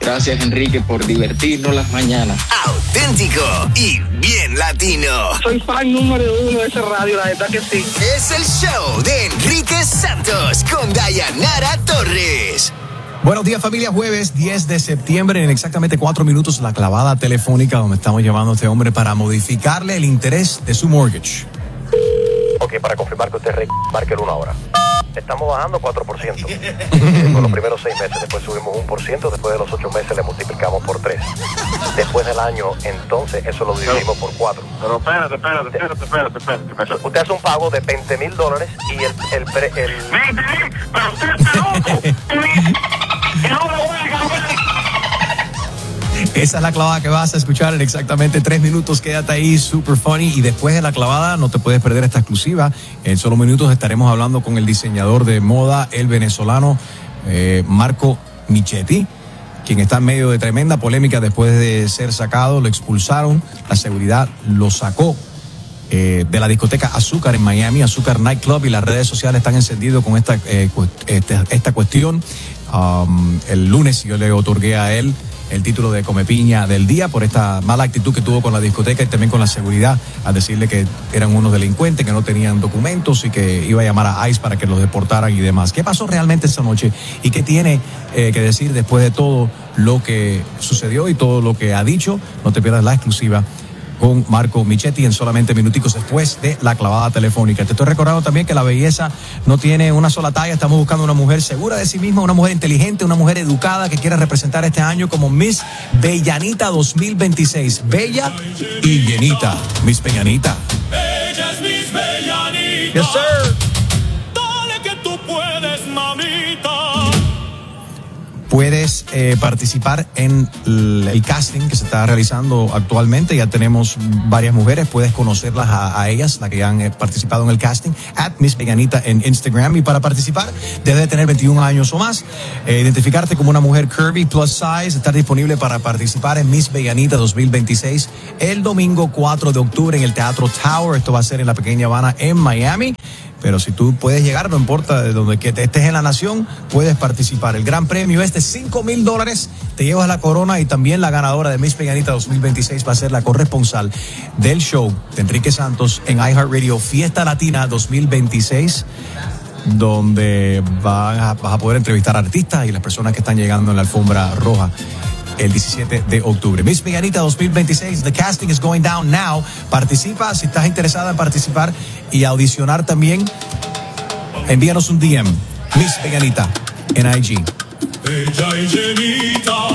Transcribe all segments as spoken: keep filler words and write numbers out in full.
Gracias, Enrique, por divertirnos las mañanas. Auténtico y bien latino. Soy fan número uno de esa radio, la verdad que sí. Es el show de Enrique Santos con Dayanara Torres. Buenos días, familia. Jueves diez de septiembre, en exactamente cuatro minutos, la clavada telefónica donde estamos llamando a este hombre para modificarle el interés de su mortgage. Ok, para confirmar que usted re... marque el uno ahora. Estamos bajando cuatro por ciento por los primeros seis meses, después subimos un por ciento, después de los ocho meses le multiplicamos por tres. Después del año, entonces, eso lo dividimos por cuatro. Pero espérate, espérate, espérate, espérate, espérate, espérate. Usted hace un pago de veinte mil dólares y el... el, pre, el... ¡veinte mil! ¡Pero usted está loco! ¡Y no lo voy a cambiar! Esa es la clavada que vas a escuchar en exactamente tres minutos. Quédate ahí, super funny. Y después de la clavada no te puedes perder esta exclusiva. En solo minutos estaremos hablando con el diseñador de moda, el venezolano eh, Marco Michetti, quien está en medio de tremenda polémica después de ser sacado. Lo expulsaron, la seguridad lo sacó eh, de la discoteca Azúcar en Miami, Azúcar Nightclub, y las redes sociales están encendidas con esta, eh, esta, esta cuestión. Um, el lunes yo le otorgué a él el título de Comepiña del día por esta mala actitud que tuvo con la discoteca y también con la seguridad, al decirle que eran unos delincuentes, que no tenían documentos y que iba a llamar a ICE para que los deportaran y demás. ¿Qué pasó realmente esa noche y qué tiene eh, que decir después de todo lo que sucedió y todo lo que ha dicho? No te pierdas la exclusiva con Marco Michetti en solamente minuticos después de la clavada telefónica. Te estoy recordando también que la belleza no tiene una sola talla. Estamos buscando una mujer segura de sí misma, una mujer inteligente, una mujer educada que quiera representar este año como Miss Bellanita dos mil veintiséis. Bella y llenita. Miss Bellanita. Ella es Miss Bellanita. Yes, sir. Dale que tú puedes, mamita. Puedes eh, participar en el, el casting que se está realizando actualmente. Ya tenemos varias mujeres, puedes conocerlas a, a ellas, las que ya han eh, participado en el casting, at Miss Bellanita en Instagram. Y para participar, debes de tener veintiún años o más, eh, identificarte como una mujer curvy, plus size, estar disponible para participar en Miss Bellanita dos mil veintiséis el domingo cuatro de octubre en el Teatro Tower. Esto va a ser en la Pequeña Habana en Miami. Pero si tú puedes llegar, no importa de donde que te estés en la nación, puedes participar. El gran premio es de cinco mil dólares, te llevas la corona, y también la ganadora de Miss Bellanita dos mil veintiséis va a ser la corresponsal del show de Enrique Santos en iHeartRadio Fiesta Latina dos mil veintiséis, donde vas a, vas a poder entrevistar a artistas y las personas que están llegando en la alfombra roja el diecisiete de octubre. Miss Bellanita dos mil veintiséis, the casting is going down now. Participa si estás interesada en participar y audicionar también. Envíanos un D M, Miss Bellanita, en I G. Bella y llenita.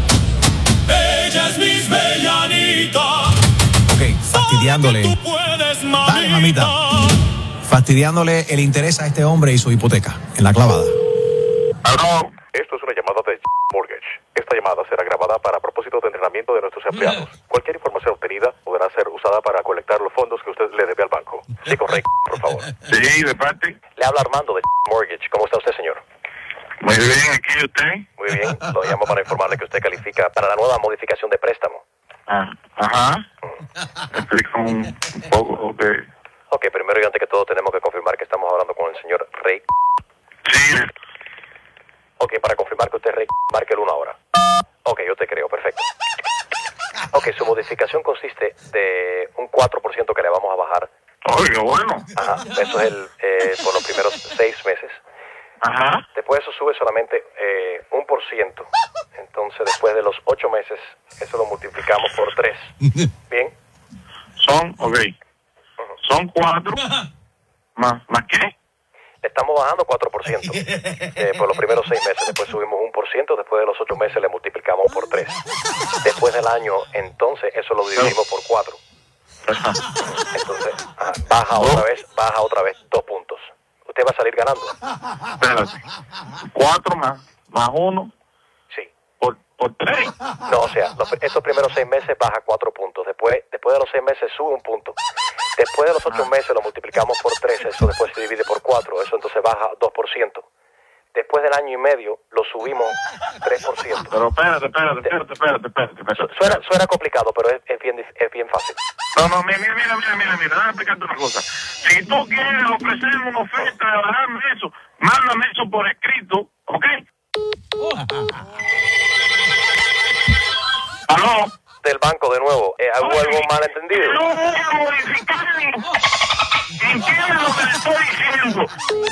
Ella es Miss Bellanita. Ok, fastidiándole. Dale que tú puedes, Dale, mamita. Fastidiándole el interés a este hombre y su hipoteca en la clavada. Aló. Esto es una llamada de Mortgage. Esta llamada será grabada para propósitos de entrenamiento de nuestros empleados. Cualquier información obtenida podrá ser usada para colectar los fondos que usted le debe al banco. Sí, correcto, por favor. Sí, de parte. Le habla Armando de Mortgage. ¿Cómo está usted, señor? Muy bien, aquí usted. Muy bien. Lo llamo para informarle que usted califica para la nueva modificación de préstamo. Ah, ajá. Explica un, un poco de... Ok, primero y antes que todo tenemos que confirmar que estamos hablando con el señor Rey. Sí. Ok, para confirmar que usted Rey, marque el uno ahora. Ok, yo te creo, perfecto. Ok, su modificación consiste de un cuatro por ciento que le vamos a bajar. Oiga, bueno. Ajá, eso es el, eh, por los primeros seis meses. Ajá. Después eso sube solamente eh, un por ciento. Entonces después de los ocho meses, eso lo multiplicamos por tres. ¿Bien? Son, ok. Son cuatro. ¿Más, más qué? Le estamos bajando cuatro por ciento eh, por los primeros seis meses. Después subimos un por ciento. Después de los ocho meses le multiplicamos por tres. Después del año, entonces eso lo dividimos por cuatro. Entonces ajá, baja otra vez, baja otra vez dos puntos. Usted va a salir ganando. Espérate. Cuatro más, más uno. Sí. Por, por tres. No, o sea, los, estos primeros seis meses baja cuatro puntos. Después, después de los seis meses sube un punto. Después de los ocho meses lo multiplicamos por tres. Eso después se divide por cuatro. Eso entonces baja dos por ciento. Después del año y medio lo subimos tres por ciento. Pero espérate, espérate, espérate, espérate, espérate. espérate. Suena, suena complicado, pero es, es, bien, es bien fácil. No, no, mira, mira, mira, mira, mira, déjame explicarte una cosa. Si tú quieres ofrecerme una oferta de bajarme eso, mándame eso por escrito, ¿ok? ¿Aló? Del banco de nuevo. Eh, ¿Hubo algo malentendido? No voy a modificar ni... Entiende lo que le estoy diciendo.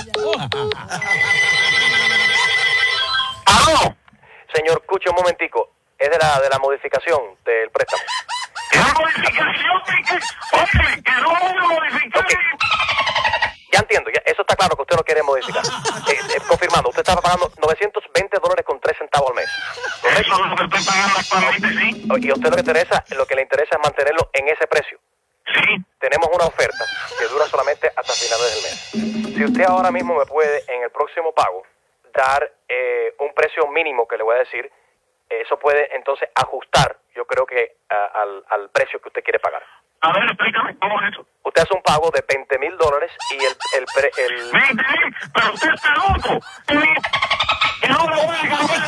¿Aló? Señor, escuche un momentico. Es de la, de la modificación del préstamo. ¿La modificación de qué? Oye, que no voy a modificar. Okay. Ya entiendo, ya, eso está claro que usted no quiere modificar. Eh, eh, confirmando, usted estaba pagando novecientos veinte dólares con tres centavos al mes. Eso es lo que estoy pagando actualmente, sí. Y a usted lo que, interesa, lo que le interesa es mantenerlo en ese precio. Sí. Tenemos una oferta que dura solamente hasta finales del mes. Si usted ahora mismo me puede, en el próximo pago, dar eh, un precio mínimo que le voy a decir, eso puede entonces ajustar, yo creo que uh, al, al precio que usted quiere pagar. A ver, explícame, ¿cómo es eso? Usted hace un pago de veinte mil dólares y el... el, pre, el... ¿veinte mil? Pero usted está loco. Y no lo voy a cambiar.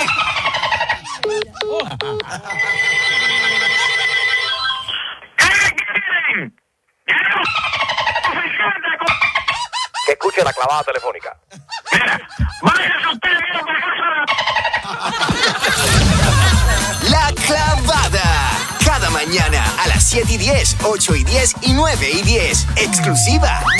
¿Qué quieren? Que escuche la clavada telefónica. Mira, váyase usted a la casa. La Clavada. Cada mañana a las siete y diez, ocho y diez y nueve y diez. Exclusiva